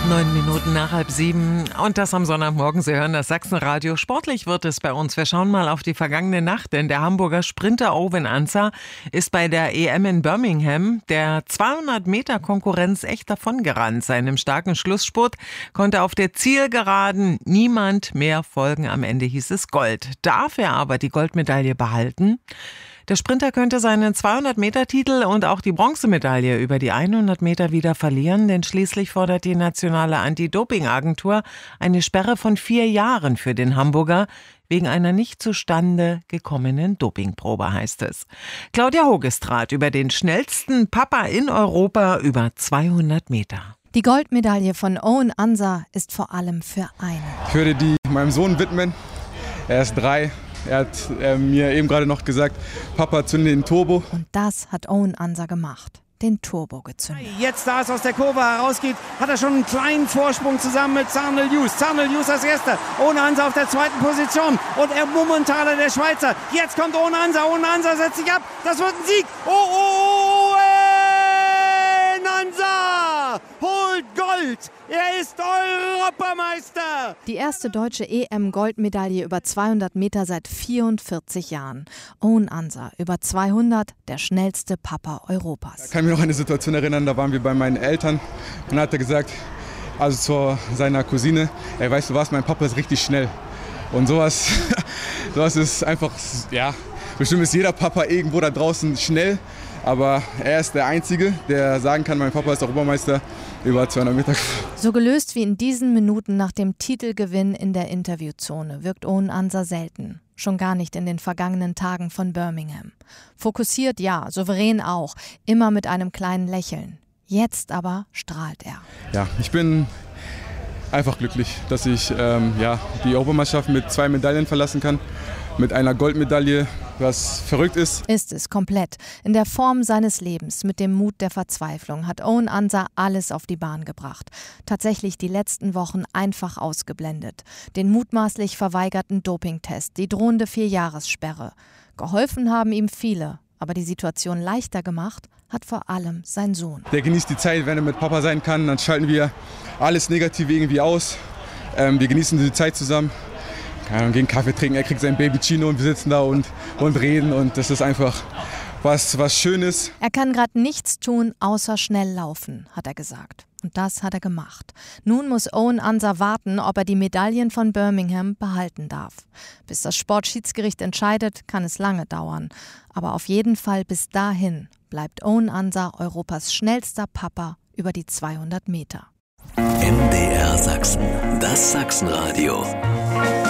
9 Minuten nach 6:30 und das am Sonntagmorgen. Sie hören das Sachsenradio. Sportlich wird es bei uns. Wir schauen mal auf die vergangene Nacht, denn der Hamburger Sprinter Owen Ansa ist bei der EM in Birmingham der 200-Meter-Konkurrenz echt davongerannt. Seinem starken Schlussspurt konnte auf der Zielgeraden niemand mehr folgen. Am Ende hieß es Gold. Darf er aber die Goldmedaille behalten? Der Sprinter könnte seinen 200-Meter-Titel und auch die Bronzemedaille über die 100 Meter wieder verlieren, denn schließlich fordert die nationale Anti-Doping-Agentur eine Sperre von 4 Jahren für den Hamburger wegen einer nicht zustande gekommenen Dopingprobe, heißt es. Claudia Hogestraat über den schnellsten Papa in Europa über 200 Meter. Die Goldmedaille von Owen Ansa ist vor allem für einen. Ich würde die meinem Sohn widmen. Er ist 3. Er hat mir eben gerade noch gesagt, Papa, zünde den Turbo. Und das hat Owen Ansa gemacht. Den Turbo gezündet. Jetzt, da es aus der Kurve herausgeht, hat er schon einen kleinen Vorsprung zusammen mit Zharnel Hughes. Zharnel Hughes als Erster, Owen Ansa auf der 2. Position und er Mummentaler, der Schweizer. Jetzt kommt Owen Ansa setzt sich ab, das wird ein Sieg. Owen Ansa holt Gold, er ist Europameister. Die erste deutsche EM-Goldmedaille über 200 Meter seit 44 Jahren. Owen Ansa, über 200, der schnellste Papa Europas. Ich kann mich noch an eine Situation erinnern, da waren wir bei meinen Eltern und da hat er gesagt, also zu seiner Cousine, ey, weißt du was, mein Papa ist richtig schnell. Und sowas ist einfach, ja, bestimmt ist jeder Papa irgendwo da draußen schnell, aber er ist der Einzige, der sagen kann, mein Papa ist Europameister über 200 Meter. So gelöst wie in diesen Minuten nach dem Titelgewinn in der Interviewzone wirkt Owen Ansa selten. Schon gar nicht in den vergangenen Tagen von Birmingham. Fokussiert ja, souverän auch, immer mit einem kleinen Lächeln. Jetzt aber strahlt er. Ja, ich bin einfach glücklich, dass ich die Europameisterschaft mit 2 Medaillen verlassen kann. Mit einer Goldmedaille, was verrückt ist. Ist es komplett. In der Form seines Lebens, mit dem Mut der Verzweiflung, hat Owen Ansa alles auf die Bahn gebracht. Tatsächlich die letzten Wochen einfach ausgeblendet. Den mutmaßlich verweigerten Dopingtest, die drohende 4-Jahressperre. Geholfen haben ihm viele, aber die Situation leichter gemacht hat vor allem sein Sohn. Der genießt die Zeit, wenn er mit Papa sein kann, dann schalten wir alles Negative irgendwie aus. Wir genießen die Zeit zusammen. Gehen Kaffee trinken, er kriegt sein Baby Chino und wir sitzen da und reden und das ist einfach was Schönes. Er kann gerade nichts tun, außer schnell laufen, hat er gesagt. Und das hat er gemacht. Nun muss Owen Ansa warten, ob er die Medaillen von Birmingham behalten darf. Bis das Sportschiedsgericht entscheidet, kann es lange dauern. Aber auf jeden Fall bis dahin bleibt Owen Ansa Europas schnellster Papa über die 200 Meter. MDR Sachsen, das Sachsenradio.